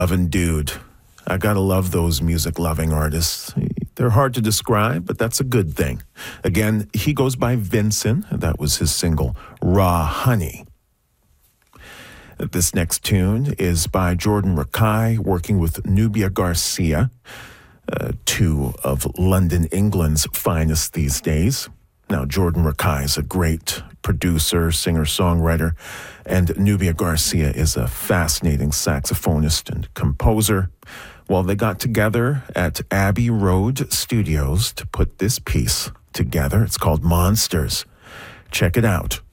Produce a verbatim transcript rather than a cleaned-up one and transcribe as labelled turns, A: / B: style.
A: Loving dude. I gotta love those music-loving artists. They're hard to describe, but that's a good thing. Again, he goes by Vincent. That was his single, Raw Honey. This next tune is by Jordan Rakei, working with Nubia Garcia, uh, two of London, England's finest these days. Now, Jordan Rakei is a great producer, singer-songwriter, and Nubia Garcia is a fascinating saxophonist and composer. Well, they got together at Abbey Road Studios to put this piece together. It's called Monsters. Check it out.